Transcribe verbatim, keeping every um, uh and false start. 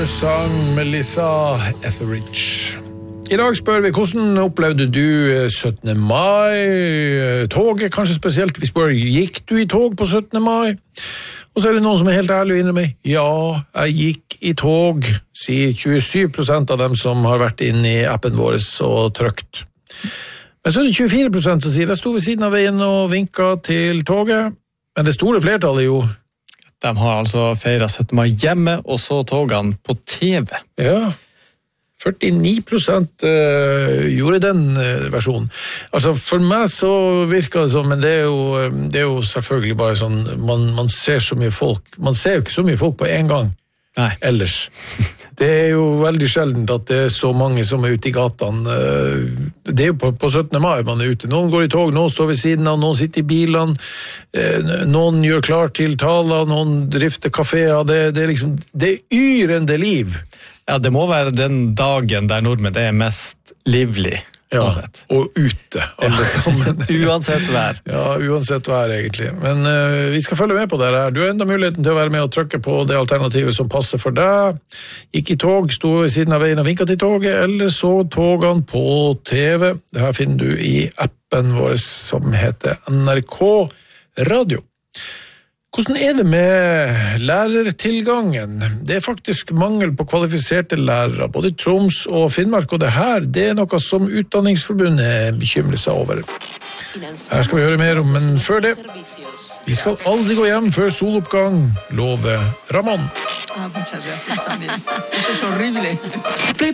Sang Melissa Etheridge. I dag spør vi, hvordan opplevde du syttende mai? Toget kanskje spesielt. Vi spør, gikk du i tog på syttende mai? Og så er det noen som er helt ærlig å innrømme, ja, jeg gikk i tog, sier tjuesju prosent av dem som har vært inne i appen vår og trykt. Men så er det tjuefire prosent som sier, jeg sto ved siden av veien og vinket til toget, men det store flertallet jo. De har altså feiret syttende mai hjemme, og så togene på T V. Ja, førtini prosent uh, gjorde den uh, versjonen. Altså, for meg så virker det sånn, men det er jo, det er jo selvfølgelig bare sånn, man, man ser så mye folk, man ser jo ikke så mye folk på en gang. Nei. Ellers. Det er jo veldig sjeldent at det er så mange som er ute i gatene. Det er jo på, på syttende mai man er ute. Noen går i tog, noen står ved siden av, noen sitter i bilene, noen gjør klar til taler, noen drifter kaféer. Det, det er liksom, det er yrende liv. Ja, det må være den dagen der nordmenn er mest livlig. Ja, sånn og ute. Alle sammen. Uansett vær. Ja, uansett vær egentlig. Men uh, vi skal følge med på det her. Du har enda muligheten til å være med og trykke på det alternativet som passer for deg. Gikk i tog, sto ved siden av veien og vinket til toget, eller så togene på T V. Det her finner du i appen vår som heter N R K Radio. Hvordan er det med lærertilgangen? Det er faktisk mangel på kvalifiserte lærere, både i Troms og Finnmark, og det her, det er noe som Utdanningsforbundet bekymrer seg over. Her skal vi høre mer om, men før det, vi skal aldri gå hjem før soloppgang, lover Ramón. Ah, muchas gracias también. Eso es horrible.